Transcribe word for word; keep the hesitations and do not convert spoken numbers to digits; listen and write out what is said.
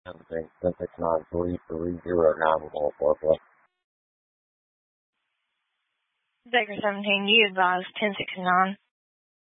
Everything, ten six nine three three zero nine one four four. Baker seventeen, you advise ten sixty-nine.